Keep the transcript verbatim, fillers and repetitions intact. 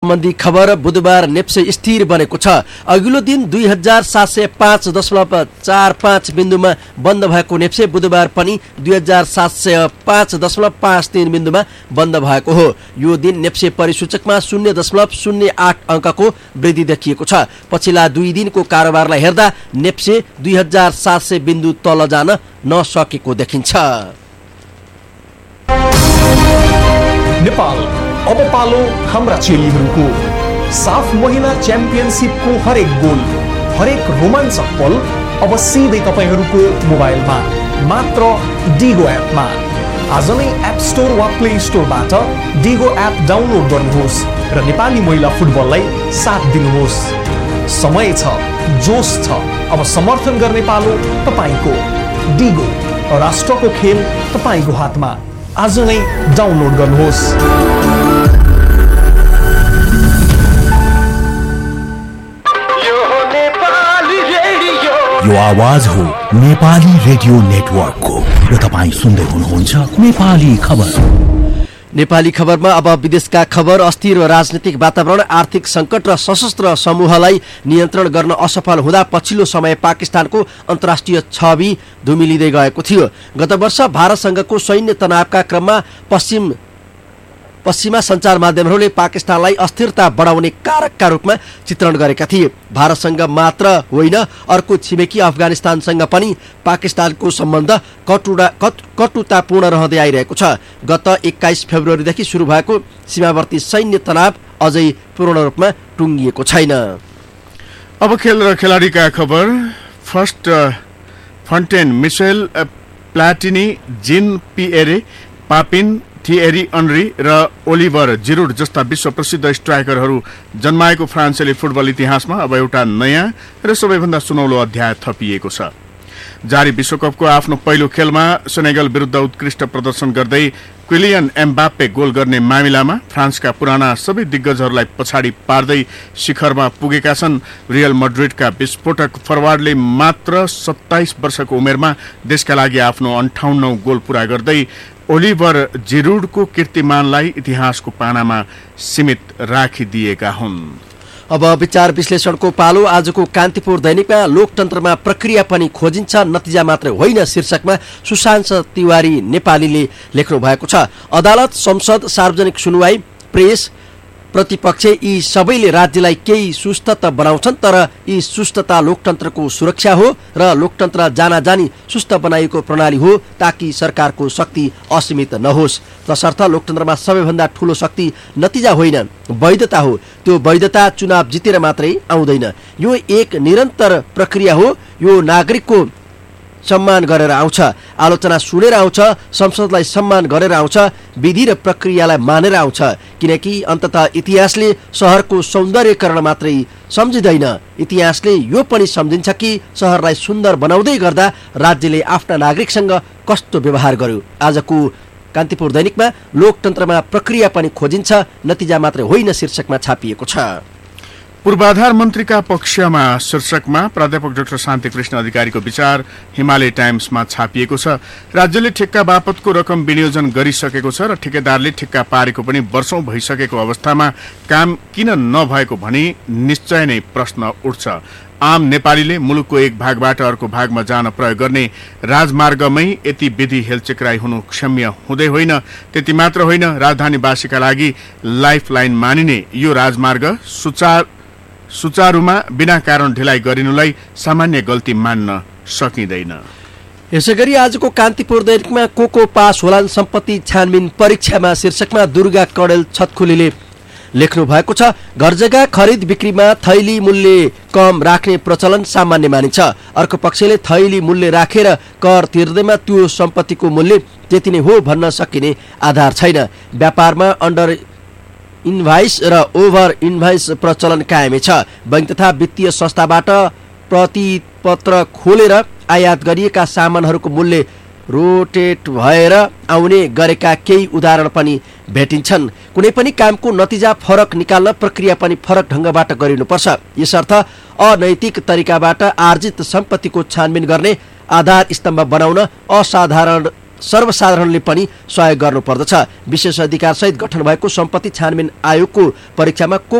सम्बन्धी खबर बुधबार नेप्से स्थिर बनेको छ। अघिल्लो दिन दुई हजार सात सय पाँच दशमलव चार पाँच बिन्दुमा बन्द भएको नेप्से बुधबार पनि दुई हजार सात सय पाँच दशमलव पाँच तीन बिन्दुमा बन्द भएको हो। यो दिन नेप्से परिसूचकमा शून्य दशमलव शून्य आठ अङ्कको वृद्धि देखिएको छ। पछिल्ला दुई दिनको कारोबारलाई हेर्दा नेप्से दुई हजार सात सय बिन्दु तल जान नसकेको देखिन्छ। नेपाल अब पालो हाम्रा चेलीहरूको। साफ महिला च्याम्पियनसिपको हरेक गोल, हरेक रोमाञ्चक पल अब सिधै तपाईँहरूको मोबाइलमा मात्र डिगो एपमा। आज नै एप स्टोर वा प्ले स्टोरबाट डिगो एप डाउनलोड गर्नुहोस् र नेपाली महिला फुटबललाई साथ दिनुहोस्। समय छ, जोस छ, अब समर्थन गर्ने पालो तपाईँको। डिगो, राष्ट्रको खेल तपाईँको हातमा। आज नै डाउनलोड गर्नुहोस्। यो आवाज हो नेपाली रेडियो नेटवर्कको र तपाईँ सुन्दै हुनुहुन्छ नेपाली खबर। नेपाली खबरमा अब विदेशका खबर। अस्थिर राजनीतिक वातावरण, आर्थिक सङ्कट र सशस्त्र समूहलाई नियन्त्रण गर्न असफल हुँदा पछिल्लो समय पाकिस्तानको अन्तर्राष्ट्रिय छवि धुमिलिँदै गएको थियो। गत वर्ष भारतसँगको सैन्य तनावका क्रममा पश्चिम पश्चिमा सञ्चार माध्यमहरूले पाकिस्तानलाई अस्थिरता बढाउने कारकका रूपमा चित्रण गरेका थिए। भारतसँग मात्र होइन, अर्को छिमेकी अफगानिस्तानसँग पनि पाकिस्तानको सम्बन्ध कटुडा कटुतापूर्ण रहँदै आइरहेको छ। गत एक्काइस फेब्रुअरीदेखि सुरु भएको सीमावर्ती सैन्य तनाव अझै पूर्ण रूपमा टुङ्गिएको छैन। अब खेल र खेलाडीका खबर। फर्स्ट फन्टेन, मिसेल प्लाटिनी, जिन पिएरे, पापिन, थिएरी अनरी र ओलिभर जिरुड जस्ता विश्व प्रसिद्ध स्ट्राइकरहरू जन्माएको फ्रान्सेली फुटबल इतिहासमा अब एउटा नयाँ र सबैभन्दा सुनौलो अध्याय थपिएको छ। जारी विश्वकपको आफ्नो पहिलो खेलमा सेनेगल विरुद्ध उत्कृष्ट प्रदर्शन गर्दै क्विलियन एम्बाप्पे गोल गर्ने मामिलामा फ्रान्सका पुराना सबै दिग्गजहरूलाई पछाडि पार्दै शिखरमा पुगेका छन्। रियल मड्रिडका विस्फोटक फरवार्डले मात्र सत्ताइस वर्षको उमेरमा देशका लागि आफ्नो अन्ठाउन्नौ गोल पूरा गर्दै ओलिभर जिरुडको कीर्तिमानलाई इतिहासको पानामा सीमित राखिदिएका हुन्। अब विचार विश्लेषणको पालो। आजको कान्तिपुर दैनिकमा लोकतन्त्रमा प्रक्रिया पनि खोजिन्छ, नतिजा मात्र होइन शीर्षकमा सुशान्त तिवारी नेपालीले लेख्नु भएको छ। अदालत, संसद, सार्वजनिक सुनवाई, प्रेस, प्रतिपक्ष यी सबैले राज्यलाई केही सुस्त त बनाउँछन्, तर यी सुस्तता लोकतन्त्रको सुरक्षा हो र लोकतन्त्र जानाजानी सुस्त बनाइएको प्रणाली हो ताकि सरकारको शक्ति असीमित नहोस्। तसर्थ लोकतन्त्रमा सबैभन्दा ठूलो शक्ति नतिजा होइन, वैधता हो। त्यो वैधता चुनाव जितेर मात्रै आउँदैन। यो एक निरन्तर प्रक्रिया हो। यो नागरिकको सम्मान गरेर आउँछ, आलोचना सुनेर आउँछ, संसदलाई सम्मान गरेर आउँछ, विधि र प्रक्रियालाई मानेर आउँछ। किनकि अन्ततः इतिहासले शहरको सौन्दर्यकरण मात्रै सम्झिँदैन, इतिहासले यो पनि सम्झिन्छ कि शहरलाई सुन्दर बनाउँदै गर्दा राज्यले आफ्ना नागरिकसँग कस्तो व्यवहार गर्यो। आजको कान्तिपुर दैनिकमा लोकतन्त्रमा प्रक्रिया पनि खोजिन्छ, नतिजा मात्रै होइन शीर्षकमा छापिएको छ। पूर्वाधार मन्त्रीका पक्षमा शीर्षकमा प्राध्यापक डाक्टर शान्ति कृष्ण अधिकारीको विचार हिमालय टाइम्समा छापिएको छ। राज्यले ठेक्का बापतको रकम विनियोजन गरिसकेको छ र ठेकेदारले ठेक्का पारेको पनि वर्षौं भइसकेको अवस्थामा काम किन नभएको भनी निश्चय नै प्रश्न उठ्छ। आम नेपालीले मुलुकको एक भागबाट अर्को भागमा जान प्रयोग गर्ने राजमार्गमै यति विधि हेलचेक्राई हुनु क्षम्य हुँदै होइन। त्यति मात्र होइन, राजधानीवासीका लागि लाइफलाइन मानिने यो राजमार्ग सुचार सुचारूमा बिना कारण ढिलाइ गरिनुलाई सामान्य गल्ती मान्न सकिँदैन। यसैगरी आजको कान्तिपुर दैनिकमा को को पास होलान् सम्पत्ति छानबिन परीक्षामा शीर्षकमा दुर्गा कडेल छतखुलीले लेख्नु भएको छ। घर जग्गा खरिद बिक्रीमा थैली मूल्य कम राख्ने प्रचलन सामान्य मानिन्छ। अर्को पक्षले थैली मूल्य राखेर कर तिर्दैमा त्यो सम्पत्तिको मूल्य त्यति नै हो भन्न सकिने आधार छैन। व्यापारमा अन्डर इन्भाइस र ओभर इन्भाइस प्रचलन कायमै छ। बैंक तथा वित्तीय संस्थाबाट प्रतिपत्र खोलेर आयात गरिएका सामानहरूको मूल्य रोटेट भएर आउने गरेका केही उदाहरण पनि भेटिन्छन्। कुनै पनि कामको नतिजा फरक निकाल्न प्रक्रिया पनि फरक ढङ्गबाट गरिनुपर्छ। यसर्थ अनैतिक तरिकाबाट आर्जित सम्पत्तिको छानबिन गर्ने आधार स्तम्भ बनाउन असाधारण सर्वसाधारणले पनि सहयोग गर्नुपर्दछ। विशेष अधिकार सहित गठन भएको सम्पत्ति छानबिन आयोगको परीक्षामा को